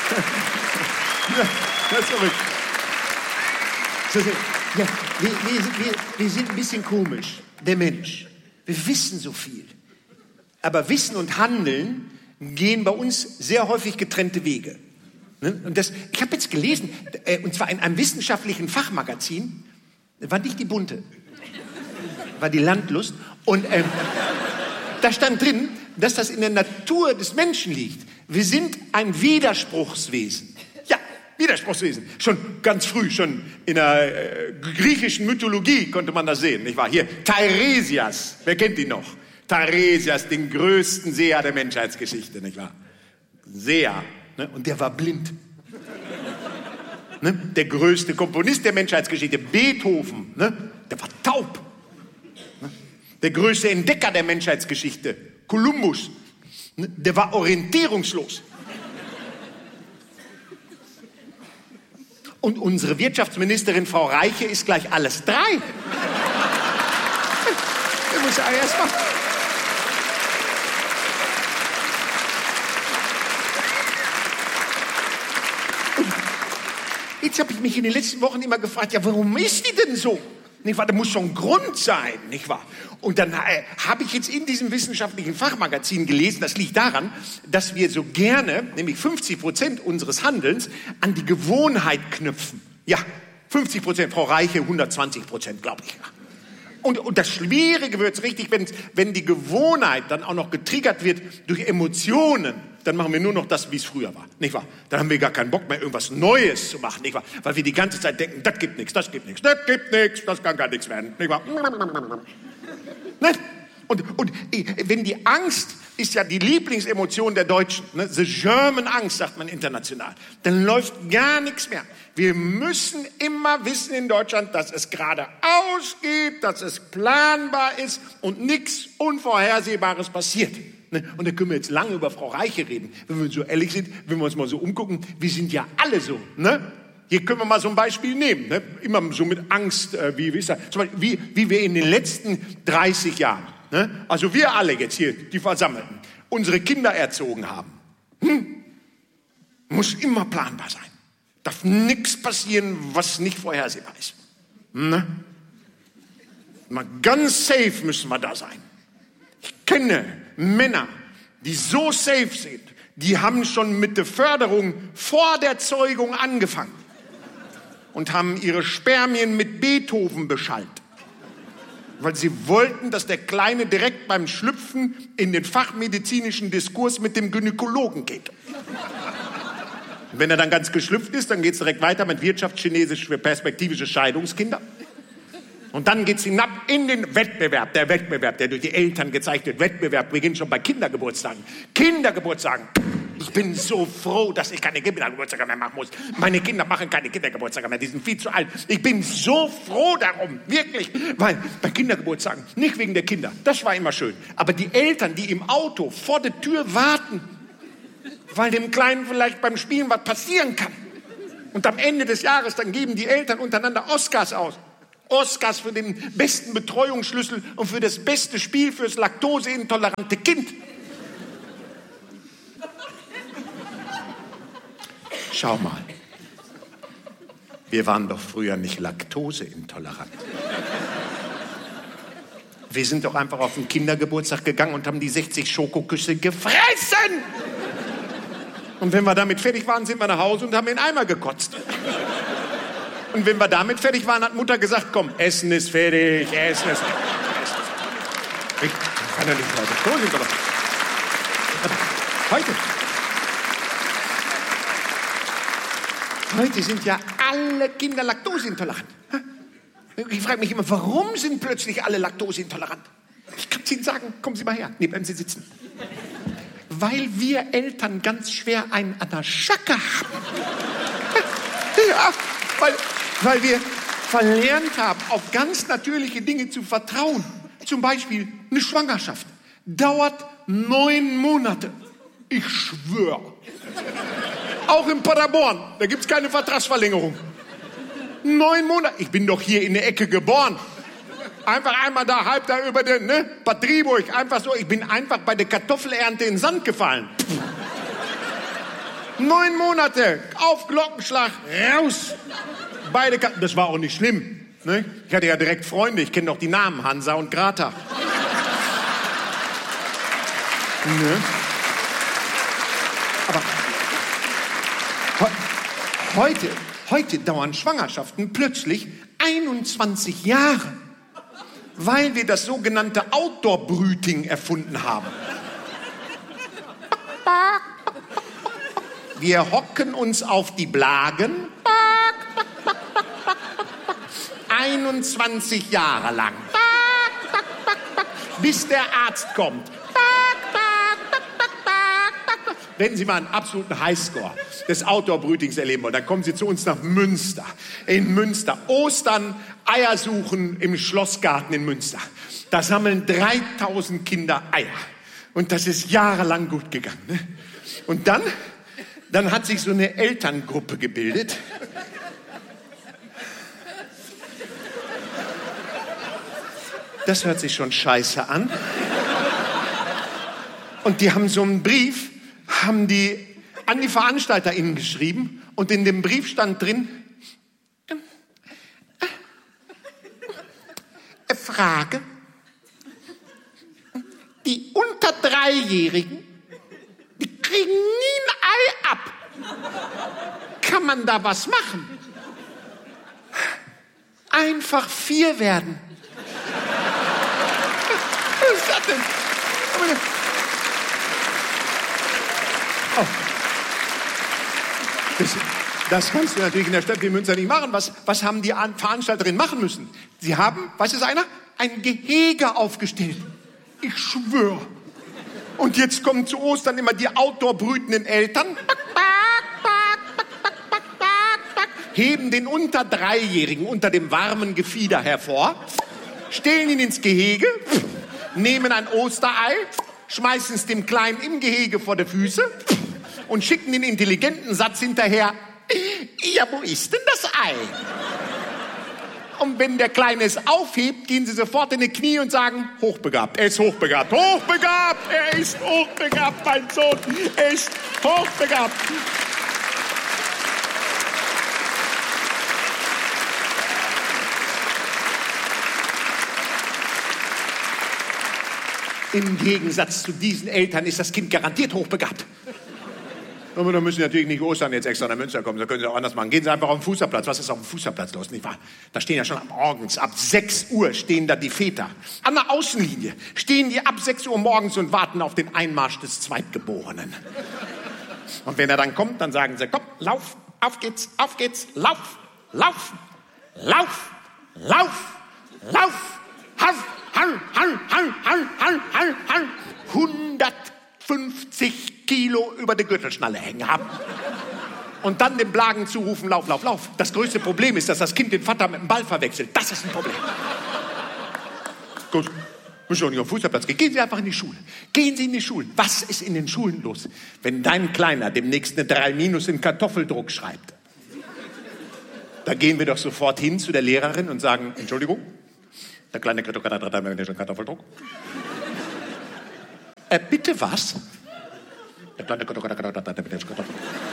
Das ist verrückt. Ja, wir sind ein bisschen komisch, der Mensch. Wir wissen so viel. Aber Wissen und Handeln gehen bei uns sehr häufig getrennte Wege. Und ich habe jetzt gelesen, und zwar in einem wissenschaftlichen Fachmagazin, war nicht die Bunte, war die Landlust. Und da stand drin, dass das in der Natur des Menschen liegt. Wir sind ein Widerspruchswesen. Ja, Widerspruchswesen. Schon ganz früh, schon in der griechischen Mythologie konnte man das sehen, nicht wahr? Hier, Teiresias, wer kennt ihn noch? Teiresias, den größten Seher der Menschheitsgeschichte, nicht wahr? Seher, ne? Und der war blind. Ne? Der größte Komponist der Menschheitsgeschichte, Beethoven, ne? Der war taub. Ne? Der größte Entdecker der Menschheitsgeschichte, Kolumbus, ne? Der war orientierungslos. Und unsere Wirtschaftsministerin Frau Reiche ist gleich alles drei. Der muss ja erst mal. Jetzt habe ich mich in den letzten Wochen immer gefragt, ja, warum ist die denn so? Nicht wahr? Da muss schon ein Grund sein, nicht wahr? Und dann habe ich jetzt in diesem wissenschaftlichen Fachmagazin gelesen, das liegt daran, dass wir so gerne, nämlich 50% unseres Handelns, an die Gewohnheit knüpfen. Ja, 50%, Frau Reiche, 120%, glaube ich. Und das Schwierige wird es richtig, wenn die Gewohnheit dann auch noch getriggert wird durch Emotionen, dann machen wir nur noch das, wie es früher war, nicht wahr? Dann haben wir gar keinen Bock mehr, irgendwas Neues zu machen, nicht wahr? Weil wir die ganze Zeit denken, das gibt nichts, das gibt nichts, das gibt nichts, das kann gar nichts werden, nicht wahr? Ne? Und wenn die Angst ist ja die Lieblingsemotion der Deutschen, ne? The German Angst, sagt man international, dann läuft gar nichts mehr. Wir müssen immer wissen in Deutschland, dass es geradeaus geht, dass es planbar ist und nichts Unvorhersehbares passiert. Und da können wir jetzt lange über Frau Reiche reden. Wenn wir so ehrlich sind, wenn wir uns mal so umgucken, wir sind ja alle so. Ne? Hier können wir mal so ein Beispiel nehmen. Ne? Immer so mit Angst, wie wir in den letzten 30 Jahren, ne? Also wir alle jetzt hier, die Versammelten, unsere Kinder erzogen haben. Muss immer planbar sein. Darf nichts passieren, was nicht vorhersehbar ist. Ne? Mal ganz safe müssen wir da sein. Ich kenne Männer, die so safe sind, die haben schon mit der Förderung vor der Zeugung angefangen und haben ihre Spermien mit Beethoven beschallt, weil sie wollten, dass der Kleine direkt beim Schlüpfen in den fachmedizinischen Diskurs mit dem Gynäkologen geht. Und wenn er dann ganz geschlüpft ist, dann geht es direkt weiter mit Wirtschaftschinesisch für perspektivische Scheidungskinder. Und dann geht's hinab in den Wettbewerb. Der Wettbewerb, der durch die Eltern gezeigt wird. Wettbewerb beginnt schon bei Kindergeburtstagen. Kindergeburtstagen. Ich bin so froh, dass ich keine Kindergeburtstage mehr machen muss. Meine Kinder machen keine Kindergeburtstage mehr. Die sind viel zu alt. Ich bin so froh darum. Wirklich. Weil bei Kindergeburtstagen, nicht wegen der Kinder, das war immer schön. Aber die Eltern, die im Auto vor der Tür warten, weil dem Kleinen vielleicht beim Spielen was passieren kann. Und am Ende des Jahres, dann geben die Eltern untereinander Oscars aus. Oscars für den besten Betreuungsschlüssel und für das beste Spiel fürs laktoseintolerante Kind. Schau mal. Wir waren doch früher nicht laktoseintolerant. Wir sind doch einfach auf den Kindergeburtstag gegangen und haben die 60 Schokoküsse gefressen. Und wenn wir damit fertig waren, sind wir nach Hause und haben in den Eimer gekotzt. Und wenn wir damit fertig waren, hat Mutter gesagt, komm, Essen ist fertig, Essen ist fertig. Ich kann ja nicht weiter. Heute sind ja alle Kinder laktoseintolerant. Ich frage mich immer, warum sind plötzlich alle laktoseintolerant? Ich kann es Ihnen sagen, kommen Sie mal her, bleiben Sie sitzen. Weil wir Eltern ganz schwer einen an der Schacke haben. Ja, weil wir verlernt haben, auf ganz natürliche Dinge zu vertrauen. Zum Beispiel eine Schwangerschaft dauert 9 Monate. Ich schwöre. Auch in Paderborn, da gibt es keine Vertragsverlängerung. 9 Monate. Ich bin doch hier in der Ecke geboren. Einfach einmal da, halb da über den, Bad Driburg. Einfach so, ich bin einfach bei der Kartoffelernte in den Sand gefallen. 9 Monate, auf Glockenschlag, raus. Das war auch nicht schlimm. Ne? Ich hatte ja direkt Freunde, ich kenne doch die Namen, Hansa und Grata. Ne? Aber heute dauern Schwangerschaften plötzlich 21 Jahre, weil wir das sogenannte Outdoor-Brüting erfunden haben. Wir hocken uns auf die Blagen 21 Jahre lang, bis der Arzt kommt. Wenn Sie mal einen absoluten Highscore des Outdoor-Brütings erleben wollen, dann kommen Sie zu uns nach Münster. In Münster. Ostern, Eier suchen im Schlossgarten in Münster. Da sammeln 3000 Kinder Eier. Und das ist jahrelang gut gegangen. Ne? Und dann hat sich so eine Elterngruppe gebildet. Das hört sich schon scheiße an. Und die haben so einen Brief, an die VeranstalterInnen geschrieben. Und in dem Brief stand drin, Frage, die unter 3-Jährigen, die kriegen nie ein Ei ab. Kann man da was machen? Einfach 4 werden. Was ist das denn? Oh. Das kannst du natürlich in der Stadt wie Münster nicht machen. Was haben die Veranstalterinnen machen müssen? Sie haben, weiß es einer, ein Gehege aufgestellt. Ich schwöre. Und jetzt kommen zu Ostern immer die outdoor-brütenden Eltern, heben den unter 3-Jährigen unter dem warmen Gefieder hervor, stellen ihn ins Gehege, nehmen ein Osterei, schmeißen es dem Kleinen im Gehege vor die Füße und schicken den intelligenten Satz hinterher, ja, wo ist denn das Ei? Und wenn der Kleine es aufhebt, gehen sie sofort in die Knie und sagen, hochbegabt, er ist hochbegabt, hochbegabt, er ist hochbegabt, mein Sohn, er ist hochbegabt. Im Gegensatz zu diesen Eltern ist das Kind garantiert hochbegabt. Aber da müssen Sie natürlich nicht Ostern jetzt extra nach Münster kommen, da können Sie auch anders machen. Gehen Sie einfach auf den Fußballplatz. Was ist auf dem Fußballplatz los, nicht wahr? Da stehen ja schon morgens, ab 6 Uhr stehen da die Väter. An der Außenlinie stehen die ab 6 Uhr morgens und warten auf den Einmarsch des Zweitgeborenen. Und wenn er dann kommt, dann sagen sie, komm, lauf, auf geht's, lauf, lauf, lauf, lauf, lauf, lauf. 150 Kilo über der Gürtelschnalle hängen haben. Und dann dem Blagen zurufen, lauf, lauf, lauf. Das größte Problem ist, dass das Kind den Vater mit dem Ball verwechselt. Das ist ein Problem. Gut, müssen doch nicht auf den Fußballplatz gehen. Gehen Sie einfach in die Schule. Gehen Sie in die Schulen. Was ist in den Schulen los? Wenn dein Kleiner demnächst eine 3- in Kartoffeldruck schreibt, da gehen wir doch sofort hin zu der Lehrerin und sagen, Entschuldigung, der kleine Kartoffeldruck. Bitte was? Der kleine Kartoffeldruck.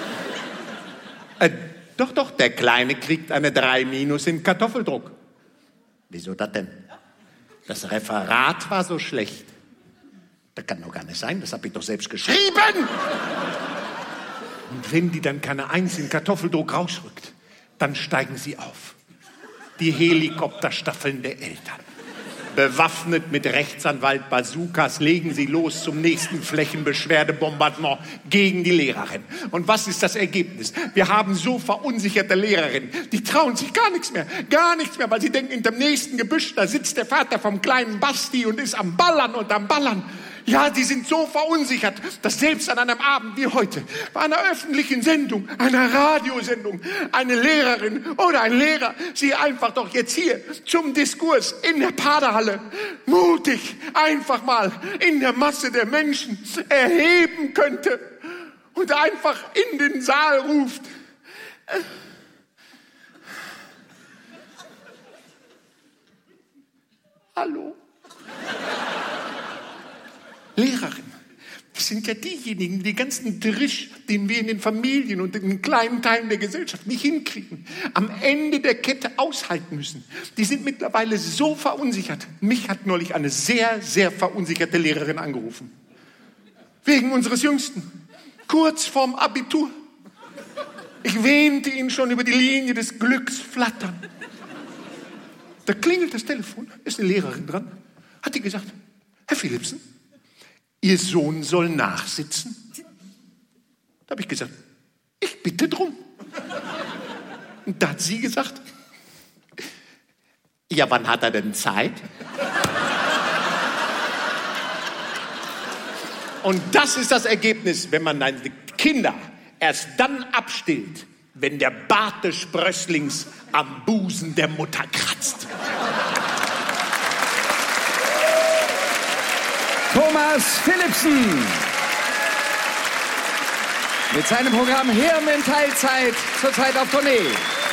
Doch, der Kleine kriegt eine 3- in Kartoffeldruck. Wieso das denn? Das Referat war so schlecht. Das kann doch gar nicht sein, das habe ich doch selbst geschrieben. Und wenn die dann keine 1 in Kartoffeldruck rausrückt, dann steigen sie auf. Die Helikopterstaffeln der Eltern. Bewaffnet mit Rechtsanwalt Bazookas legen sie los zum nächsten Flächenbeschwerdebombardement gegen die Lehrerin. Und was ist das Ergebnis? Wir haben so verunsicherte Lehrerinnen, die trauen sich gar nichts mehr, weil sie denken, in dem nächsten Gebüsch, da sitzt der Vater vom kleinen Basti und ist am Ballern und am Ballern. Ja, die sind so verunsichert, dass selbst an einem Abend wie heute, bei einer öffentlichen Sendung, einer Radiosendung, eine Lehrerin oder ein Lehrer sie einfach doch jetzt hier zum Diskurs in der Paderhalle mutig einfach mal in der Masse der Menschen erheben könnte und einfach in den Saal ruft. Hallo? Lehrerin, Das sind ja diejenigen, die ganzen Drisch, den wir in den Familien und in den kleinen Teilen der Gesellschaft nicht hinkriegen, am Ende der Kette aushalten müssen. Die sind mittlerweile so verunsichert. Mich hat neulich eine sehr, sehr verunsicherte Lehrerin angerufen. Wegen unseres Jüngsten. Kurz vorm Abitur. Ich wähnte ihn schon über die Linie des Glücks flattern. Da klingelt das Telefon, ist eine Lehrerin dran. Hat die gesagt, Herr Philipsen, Ihr Sohn soll nachsitzen? Da habe ich gesagt, ich bitte drum. Und da hat sie gesagt, ja, wann hat er denn Zeit? Und das ist das Ergebnis, wenn man seine Kinder erst dann abstillt, wenn der Bart des Sprösslings am Busen der Mutter kratzt. Thomas Philipsen mit seinem Programm Hirn in Teilzeit zurzeit auf Tournee.